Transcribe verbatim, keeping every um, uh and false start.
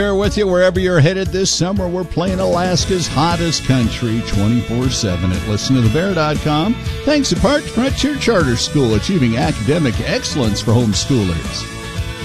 Here with you wherever you're headed this summer. We're playing Alaska's hottest country twenty-four seven at listen to the bear dot com. Thanks to Park Frontier Charter School, achieving academic excellence for homeschoolers.